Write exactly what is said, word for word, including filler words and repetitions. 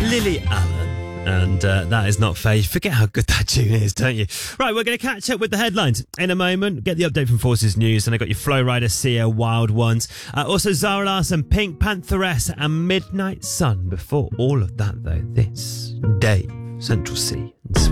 Lily Allen. And uh, that is not fair. You forget how good that tune is, don't you? Right, we're going to catch up with the headlines in a moment. Get the update from Forces News. And I got your Flow Rider, Sia, Wild Ones. Uh, also, Zara Larsson, Pink Pantheress, and Midnight Sun. Before all of that, though, this Dave, Central C.